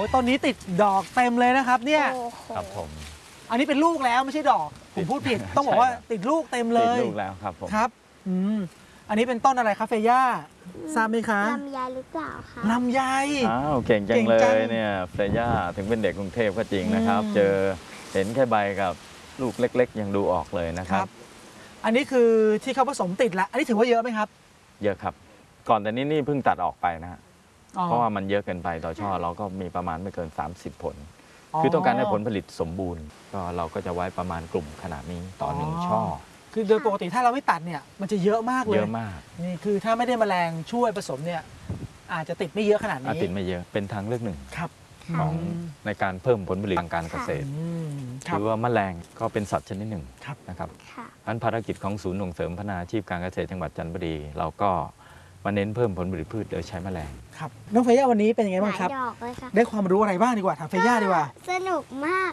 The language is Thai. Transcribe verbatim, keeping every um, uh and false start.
ต้นนี้ติดดอกเต็มเลยนะครับเนี่ยโอ้โหครับผมอันนี้เป็นลูกแล้วไม่ใช่ดอกผมพูดผิดต้องบอกว่าติดลูกเต็มเลติดยลูกแล้วครับผมครับอืมอันนี้เป็นต้นอะไรครับเฟย่าทราบไหมคะลำไยหรือเปล่าคะลำไยอ้าวเก่งจัเก่งงเลจังยเนี่ยเฟย่าถึงเป็นเด็กกรุงเทพก็จริงนะครับอืมเจอเห็นแค่ใบกับลูกเล็กๆ ยังดูออกเลยนะคครัรับ บ อันนี้คือที่เขาผสมติดแล้วอันนี้ถือว่าเยอะไหมครับเยอะครับ ก่อนแต่นี้นี่เพิ่งตัดออกไปนะฮะอ๋อเพราะว่ามันเยอะเกินไปต่อช่อเราก็มีประมาณไม่เกิน สามสิบ ผล คือต้องการให้ผลผลิตสมบูรณ์ ก็เราก็จะไว้ประมาณกลุ่มขนาดนี้ต่อหนึ่งช่อคือโดยปกติถ้าเราไม่ตัดเนี่ยมันจะเยอะมากเลยเยอะมากนี่คือถ้าไม่ได้แมลงช่วยผสมเนี่ยอาจจะติดไม่เยอะขนาดอานี้ติดไม่เยอะเป็นทางเลือกหนึ่งครับของมในการเพิ่มผลผลิตทางการเกษตรอืมคหรับรือว่าแมลงก็เป็นสัตว์ชนิดหนึ่งครับนะครับค่ะอันภารกิจของศูนย์ส่งเสริมพัฒนาอาชีพการเกษตรจังหวัดจันทบุรี เราก็มาเน้นเพิ่มผลผลิตพืชโดยใช้แมลงครับน้องเฟย่าวันนี้เป็นยังไงหบ้างลายครับดอกเลยค่ะได้ความรู้อะไรบ้างดีกว่าถามเฟย่าดีกว่าสนุกมาก